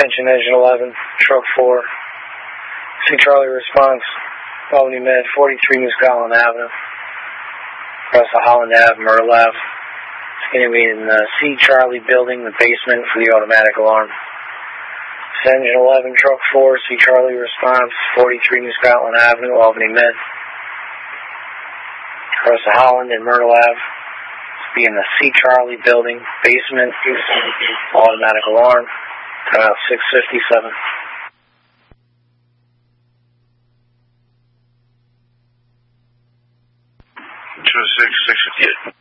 Attention Engine 11, Truck 4. C Charlie response, Albany Med, 43 New Scotland Avenue. Across the Holland Ave, Myrtle Ave. It's going to be in the C Charlie building, the basement for the automatic alarm. Engine 11, Truck 4, C Charlie response, 43 New Scotland Avenue, Albany Med. Across the Holland and Myrtle Ave. Be in the C Charlie building, basement, automatic alarm, about 6:57. 26, 658.